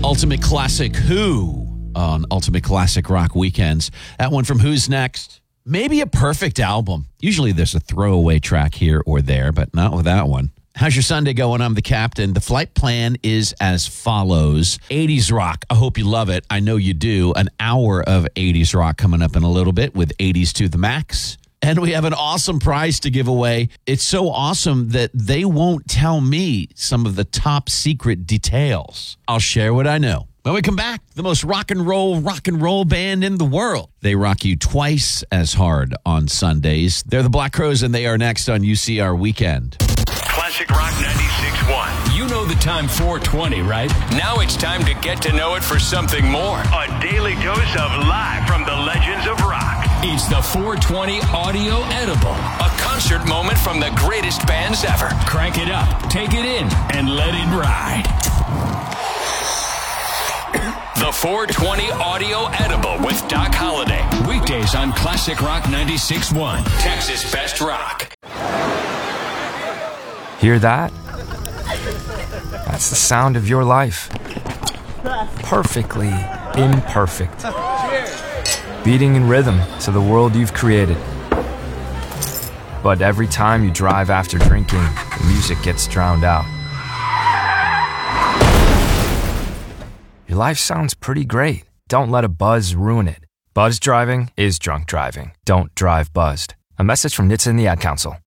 Ultimate Classic Who on Ultimate Classic Rock Weekends. That one from Who's Next. Maybe a perfect album. Usually there's a throwaway track here or there, but not with that one. How's your Sunday going? I'm the captain. The flight plan is as follows. 80s rock. I hope you love it. I know you do. An hour of 80s rock coming up in a little bit with 80s to the max. And we have an awesome prize to give away. It's so awesome that they won't tell me some of the top secret details. I'll share what I know. When we come back, the most rock and roll band in the world. They rock you twice as hard on Sundays. They're the Black Crowes, and they are next on UCR Weekend. Classic Rock 96.1. You know the time 420, right? Now it's time to get to know it for something more. A daily dose of live from the legends of rock. It's the 420 Audio Edible, a concert moment from the greatest bands ever. Crank it up, take it in, and let it ride. The 420 Audio Edible with Doc Holliday. Weekdays on Classic Rock 96.1, Texas Best Rock. Hear that? That's the sound of your life. Perfectly imperfect. Beating in rhythm to the world you've created. But every time you drive after drinking, the music gets drowned out. Your life sounds pretty great. Don't let a buzz ruin it. Buzz driving is drunk driving. Don't drive buzzed. A message from NHTSA and the Ad Council.